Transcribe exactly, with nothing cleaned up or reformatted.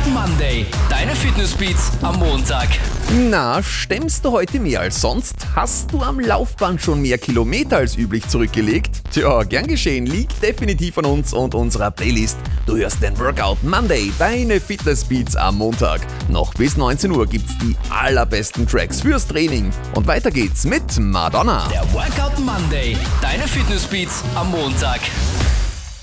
Monday, deine Fitnessbeats am Montag. Na, stemmst du heute mehr als sonst? Hast du am Laufband schon mehr Kilometer als üblich zurückgelegt? Tja, gern geschehen, liegt definitiv an uns und unserer Playlist. Du hörst den Workout Monday, deine Fitnessbeats am Montag. Noch bis neunzehn Uhr gibt's die allerbesten Tracks fürs Training. Und weiter geht's mit Madonna. Der Workout Monday, deine Fitnessbeats am Montag.